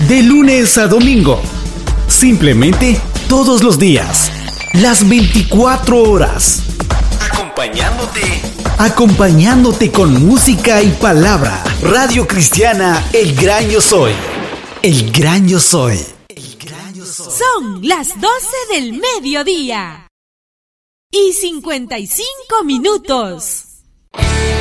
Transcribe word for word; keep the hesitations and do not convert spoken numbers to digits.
De lunes a domingo. Simplemente todos los días. Las veinticuatro horas. Acompañándote. Acompañándote con música y palabra. Radio Cristiana El Gran Yo Soy. El Gran Yo Soy. El Gran Yo Soy. Son las doce del mediodía. Y cincuenta y cinco minutos.